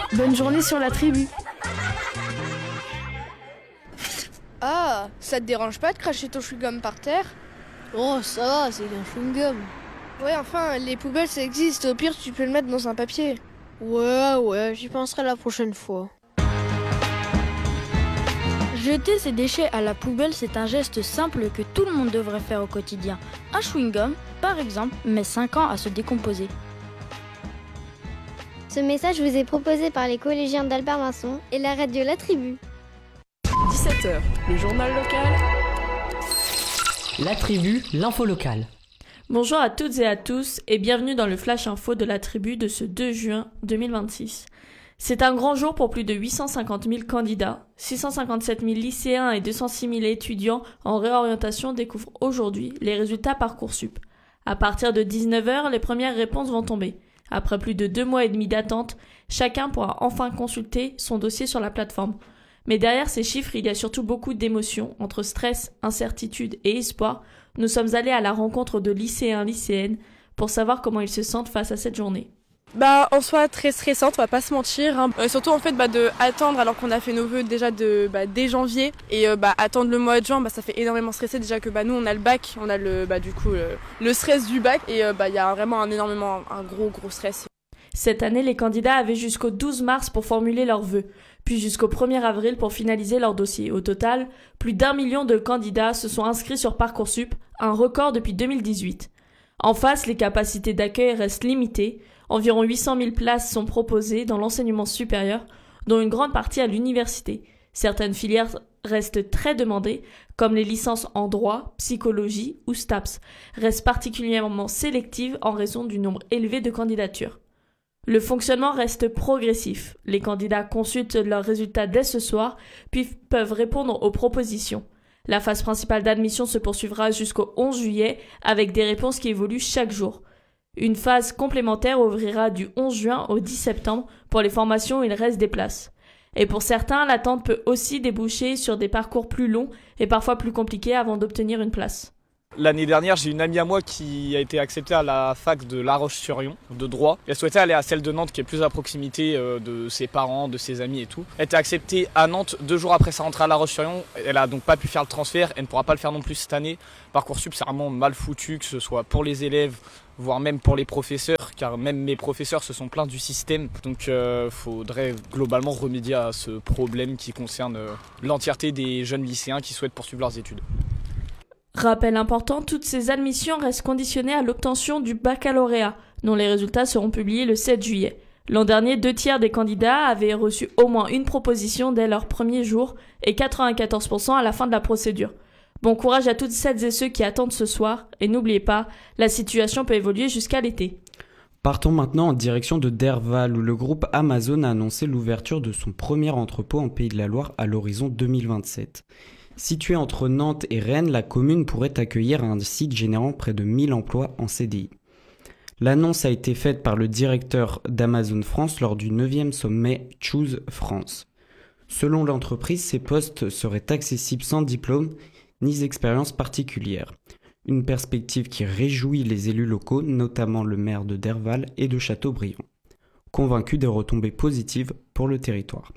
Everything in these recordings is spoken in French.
Bonne journée sur la tribu. Ah, ça te dérange pas de cracher ton chewing-gum par terre? Oh, ça va, c'est un chewing-gum. Ouais, enfin, les poubelles ça existe, au pire tu peux le mettre dans un papier. Ouais, j'y penserai la prochaine fois. Jeter ses déchets à la poubelle, c'est un geste simple que tout le monde devrait faire au quotidien. Un chewing-gum, par exemple, met 5 ans à se décomposer. Ce message vous est proposé par les collégiens d'Albert Masson et la radio La Tribu. 17h, le journal local. La Tribu, l'info locale. Bonjour à toutes et à tous et bienvenue dans le Flash Info de la Tribu de ce 2 juin 2026. C'est un grand jour pour plus de 850 000 candidats. 657 000 lycéens et 206 000 étudiants en réorientation découvrent aujourd'hui les résultats Parcoursup. À partir de 19h, les premières réponses vont tomber. Après plus de 2 mois et demi d'attente, chacun pourra enfin consulter son dossier sur la plateforme. Mais derrière ces chiffres, il y a surtout beaucoup d'émotions. Entre stress, incertitude et espoir, nous sommes allés à la rencontre de lycéens, lycéennes pour savoir comment ils se sentent face à cette journée. En soi très stressante, on va pas se mentir, hein. Surtout en fait de attendre alors qu'on a fait nos vœux déjà dès janvier et attendre le mois de juin, ça fait énormément stresser déjà que nous on a le bac, on a le stress du bac et il y a vraiment un gros stress. Cette année, les candidats avaient jusqu'au 12 mars pour formuler leurs vœux, puis jusqu'au 1er avril pour finaliser leur dossier. Au total, plus d'1 million de candidats se sont inscrits sur Parcoursup, un record depuis 2018. En face, les capacités d'accueil restent limitées. Environ 800 000 places sont proposées dans l'enseignement supérieur, dont une grande partie à l'université. Certaines filières restent très demandées, comme les licences en droit, psychologie ou STAPS, restent particulièrement sélectives en raison du nombre élevé de candidatures. Le fonctionnement reste progressif. Les candidats consultent leurs résultats dès ce soir, puis peuvent répondre aux propositions. La phase principale d'admission se poursuivra jusqu'au 11 juillet avec des réponses qui évoluent chaque jour. Une phase complémentaire ouvrira du 11 juin au 10 septembre pour les formations où il reste des places. Et pour certains, l'attente peut aussi déboucher sur des parcours plus longs et parfois plus compliqués avant d'obtenir une place. L'année dernière, j'ai une amie à moi qui a été acceptée à la fac de La Roche-sur-Yon, de droit. Elle souhaitait aller à celle de Nantes qui est plus à proximité de ses parents, de ses amis et tout. Elle était acceptée à Nantes 2 jours après sa rentrée à La Roche-sur-Yon. Elle a donc pas pu faire le transfert, elle ne pourra pas le faire non plus cette année. Parcoursup, c'est vraiment mal foutu, que ce soit pour les élèves, voire même pour les professeurs, car même mes professeurs se sont plaints du système. Donc faudrait globalement remédier à ce problème qui concerne l'entièreté des jeunes lycéens qui souhaitent poursuivre leurs études. Rappel important, toutes ces admissions restent conditionnées à l'obtention du baccalauréat, dont les résultats seront publiés le 7 juillet. L'an dernier, 2/3 des candidats avaient reçu au moins une proposition dès leur premier jour et 94% à la fin de la procédure. Bon courage à toutes celles et ceux qui attendent ce soir, et n'oubliez pas, la situation peut évoluer jusqu'à l'été. Partons maintenant en direction de Derval, où le groupe Amazon a annoncé l'ouverture de son premier entrepôt en Pays de la Loire à l'horizon 2027. Située entre Nantes et Rennes, la commune pourrait accueillir un site générant près de 1000 emplois en CDI. L'annonce a été faite par le directeur d'Amazon France lors du 9e sommet Choose France. Selon l'entreprise, ces postes seraient accessibles sans diplôme ni expérience particulière. Une perspective qui réjouit les élus locaux, notamment le maire de Derval et de Châteaubriand, convaincus des retombées positives pour le territoire.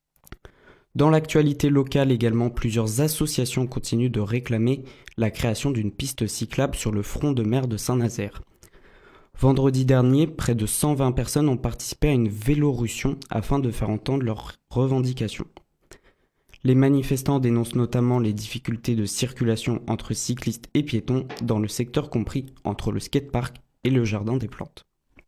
Dans l'actualité locale également, plusieurs associations continuent de réclamer la création d'une piste cyclable sur le front de mer de Saint-Nazaire. Vendredi dernier, près de 120 personnes ont participé à une vélorussion afin de faire entendre leurs revendications. Les manifestants dénoncent notamment les difficultés de circulation entre cyclistes et piétons dans le secteur compris entre le skatepark et le jardin des plantes.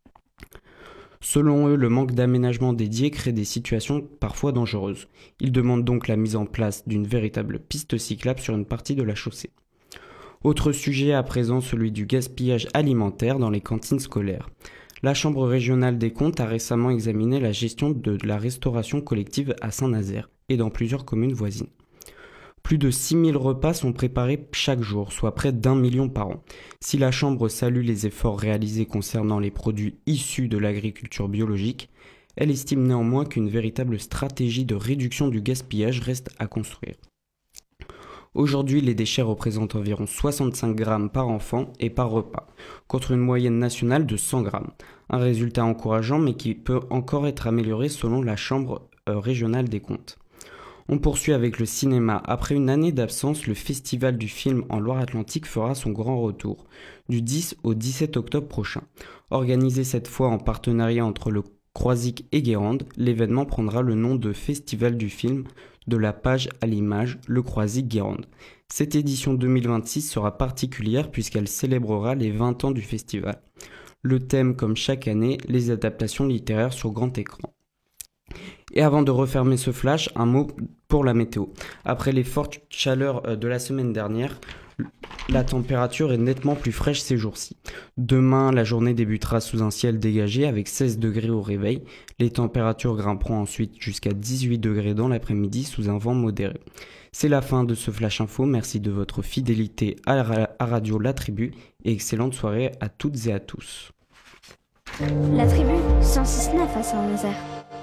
Selon eux, le manque d'aménagement dédié crée des situations parfois dangereuses. Ils demandent donc la mise en place d'une véritable piste cyclable sur une partie de la chaussée. Autre sujet à présent, celui du gaspillage alimentaire dans les cantines scolaires. La Chambre régionale des comptes a récemment examiné la gestion de la restauration collective à Saint-Nazaire et dans plusieurs communes voisines. Plus de 6000 repas sont préparés chaque jour, soit près d'1 million par an. Si la Chambre salue les efforts réalisés concernant les produits issus de l'agriculture biologique, elle estime néanmoins qu'une véritable stratégie de réduction du gaspillage reste à construire. Aujourd'hui, les déchets représentent environ 65 grammes par enfant et par repas, contre une moyenne nationale de 100 grammes. Un résultat encourageant mais qui peut encore être amélioré selon la Chambre régionale des comptes. On poursuit avec le cinéma. Après une année d'absence, le Festival du film en Loire-Atlantique fera son grand retour, du 10 au 17 octobre prochain. Organisé cette fois en partenariat entre le Croisic et Guérande, l'événement prendra le nom de Festival du film de la page à l'image, le Croisic Guérande. Cette édition 2026 sera particulière puisqu'elle célébrera les 20 ans du festival. Le thème, comme chaque année, les adaptations littéraires sur grand écran. Et avant de refermer ce flash, un mot pour la météo. Après les fortes chaleurs de la semaine dernière, la température est nettement plus fraîche ces jours-ci. Demain, la journée débutera sous un ciel dégagé avec 16 degrés au réveil. Les températures grimperont ensuite jusqu'à 18 degrés dans l'après-midi sous un vent modéré. C'est la fin de ce Flash Info. Merci de votre fidélité à Radio La Tribu et excellente soirée à toutes et à tous. La Tribu, 106.9 à Saint-Nazaire.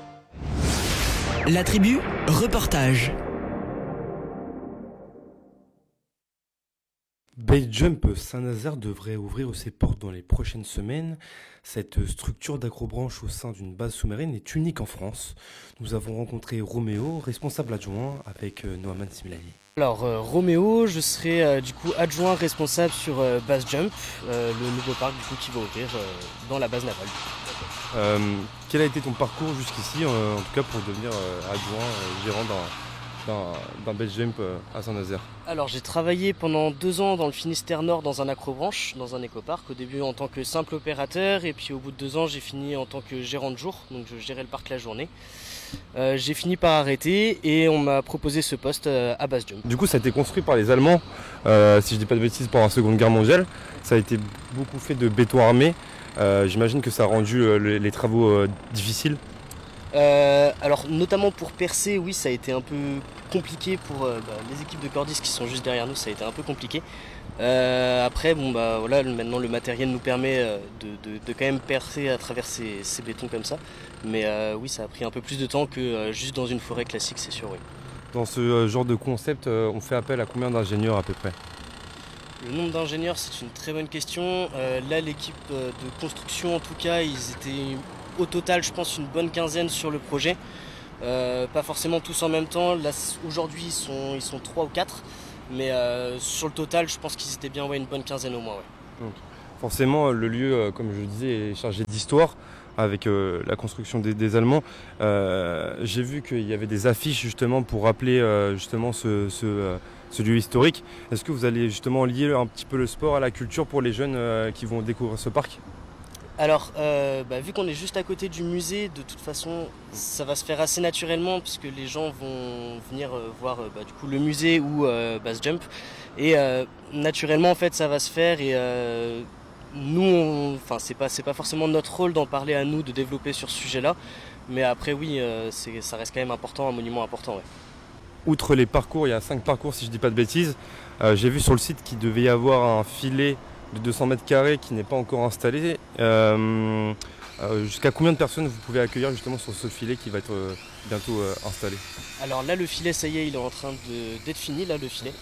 La Tribu, reportage. Base Jump Saint-Nazaire devrait ouvrir ses portes dans les prochaines semaines. Cette structure d'accrobranche au sein d'une base sous-marine est unique en France. Nous avons rencontré Roméo, responsable adjoint, avec Noaman Similani. Alors Roméo, je serai du coup adjoint responsable sur Base Jump, le nouveau parc du coup qui va ouvrir dans la base navale. Quel a été ton parcours jusqu'ici, en tout cas pour devenir adjoint, gérant d'un Base Jump à Saint-Nazaire? Alors j'ai travaillé pendant 2 ans dans le Finistère Nord dans un accrobranche, dans un écoparc, au début en tant que simple opérateur et puis au bout de 2 ans j'ai fini en tant que gérant de jour, donc je gérais le parc la journée. J'ai fini par arrêter et on m'a proposé ce poste à Base Jump. Du coup ça a été construit par les Allemands, si je dis pas de bêtises, pendant la Seconde Guerre mondiale. Ça a été beaucoup fait de béton armé. J'imagine que ça a rendu les travaux difficiles. Alors notamment pour percer, oui ça a été un peu compliqué pour les équipes de cordistes qui sont juste derrière nous, ça a été un peu compliqué. Après voilà, maintenant le matériel nous permet de quand même percer à travers ces bétons comme ça. Mais oui ça a pris un peu plus de temps que juste dans une forêt classique, c'est sûr, oui. Dans ce genre de concept, on fait appel à combien d'ingénieurs à peu près? Le nombre d'ingénieurs, c'est une très bonne question. Là l'équipe de construction en tout cas, ils étaient au total je pense une bonne quinzaine sur le projet. Pas forcément tous en même temps. Là aujourd'hui ils sont 3 ou 4. Mais sur le total je pense qu'ils étaient bien une bonne quinzaine au moins. Ouais. Donc, forcément le lieu comme je le disais est chargé d'histoire avec la construction des Allemands. J'ai vu qu'il y avait des affiches justement pour rappeler justement ce lieu historique. Est-ce que vous allez justement lier un petit peu le sport à la culture pour les jeunes qui vont découvrir ce parc? Alors, vu qu'on est juste à côté du musée, de toute façon, ça va se faire assez naturellement puisque les gens vont venir voir du coup le musée ou Base Jump. Et naturellement, en fait, ça va se faire. Et nous, c'est pas forcément notre rôle d'en parler à nous, de développer sur ce sujet-là. Mais après, oui, ça reste quand même important, un monument important. Ouais. Outre les parcours, il y a 5 parcours si je dis pas de bêtises. J'ai vu sur le site qu'il devait y avoir un filet de 200 mètres carrés qui n'est pas encore installé. Jusqu'à combien de personnes vous pouvez accueillir justement sur ce filet qui va être bientôt installé? Alors là le filet ça y est, il est en train d'être fini là le filet.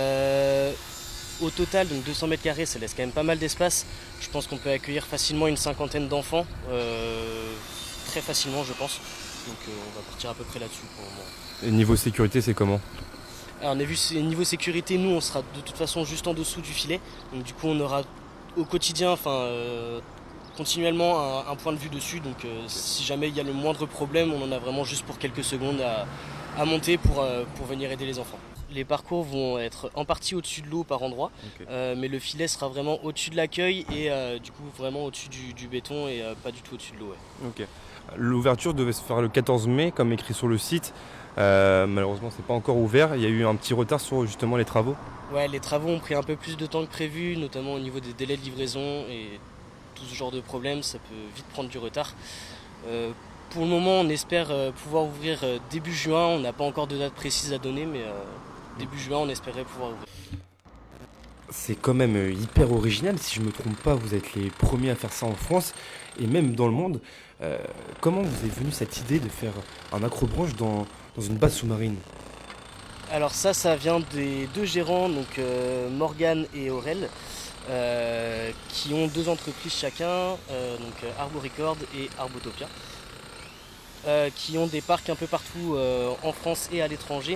Au total donc 200 mètres carrés ça laisse quand même pas mal d'espace. Je pense qu'on peut accueillir facilement une 50aine d'enfants, très facilement je pense. Donc on va partir à peu près là-dessus pour le moment. Et niveau sécurité c'est comment? Alors on a vu niveau sécurité, nous on sera de toute façon juste en dessous du filet, donc du coup on aura au quotidien, continuellement un point de vue dessus, donc si jamais il y a le moindre problème, on en a vraiment juste pour quelques secondes à monter pour venir aider les enfants. Les parcours vont être en partie au-dessus de l'eau par endroit, okay. Mais le filet sera vraiment au-dessus de l'accueil et du coup vraiment au-dessus du béton et pas du tout au-dessus de l'eau. Ouais. Okay. L'ouverture devait se faire le 14 mai comme écrit sur le site. Malheureusement c'est pas encore ouvert, il y a eu un petit retard sur justement les travaux. Ouais, les travaux ont pris un peu plus de temps que prévu, notamment au niveau des délais de livraison et tout ce genre de problème, ça peut vite prendre du retard. Pour le moment on espère pouvoir ouvrir début juin, on n'a pas encore de date précise à donner mais début juin on espérait pouvoir ouvrir. C'est quand même hyper original, si je me trompe pas vous êtes les premiers à faire ça en France et même dans le monde. Comment vous est venue cette idée de faire un accrobranche dans une base sous-marine? Alors ça vient des 2 gérants, donc Morgane et Aurel. qui ont 2 entreprises chacun, donc Arboricord et Arbotopia, qui ont des parcs un peu partout en France et à l'étranger.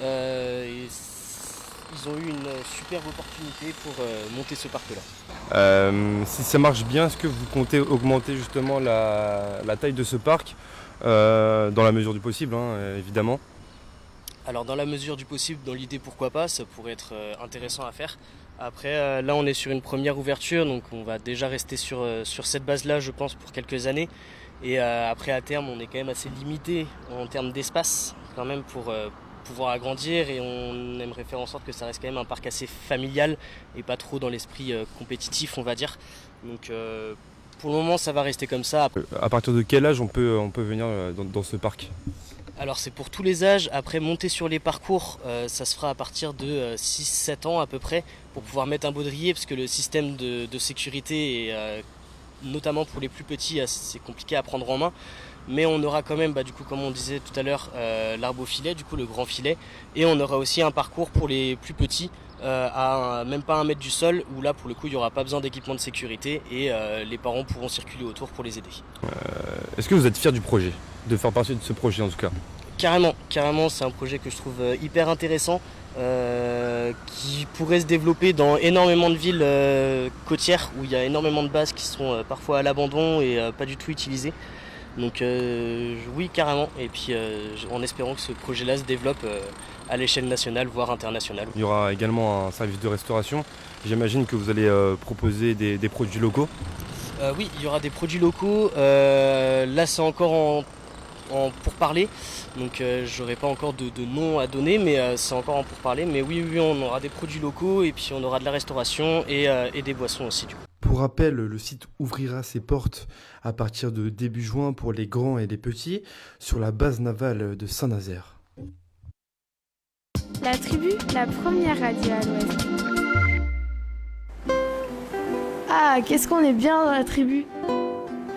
Ils ont eu une superbe opportunité pour monter ce parc-là. Si ça marche bien, est-ce que vous comptez augmenter justement la taille de ce parc dans la mesure du possible, évidemment? Alors dans la mesure du possible, dans l'idée pourquoi pas, ça pourrait être intéressant à faire. Après là on est sur une première ouverture, donc on va déjà rester sur cette base-là je pense pour quelques années. Et après à terme on est quand même assez limité en termes d'espace quand même pour pouvoir agrandir, et on aimerait faire en sorte que ça reste quand même un parc assez familial et pas trop dans l'esprit compétitif on va dire. Donc pour le moment ça va rester comme ça. À partir de quel âge on peut venir dans ce parc? Alors c'est pour tous les âges. Après monter sur les parcours, ça se fera à partir de 6-7 ans à peu près, pour pouvoir mettre un baudrier, parce que le système de sécurité est notamment pour les plus petits c'est compliqué à prendre en main. Mais on aura quand même, du coup, comme on disait tout à l'heure, l'arbo-filet, du coup le grand filet, et on aura aussi un parcours pour les plus petits même pas 1 mètre du sol, où là pour le coup il n'y aura pas besoin d'équipement de sécurité et les parents pourront circuler autour pour les aider. Est-ce que vous êtes fiers du projet, de faire partie de ce projet en tout cas? Carrément, c'est un projet que je trouve hyper intéressant, qui pourrait se développer dans énormément de villes côtières où il y a énormément de bases qui sont parfois à l'abandon et pas du tout utilisées. Donc oui, carrément, et puis en espérant que ce projet-là se développe à l'échelle nationale, voire internationale. Il y aura également un service de restauration. J'imagine que vous allez proposer des produits locaux. Oui, il y aura des produits locaux. Là, c'est encore en pourparlers, donc j'aurai pas encore de nom à donner, mais c'est encore en pourparlers. Mais oui, on aura des produits locaux, et puis on aura de la restauration et des boissons aussi du coup. Pour rappel, le site ouvrira ses portes à partir de début juin pour les grands et les petits sur la base navale de Saint-Nazaire. La tribu, la première radio à l'ouest. Ah, qu'est-ce qu'on est bien dans la tribu!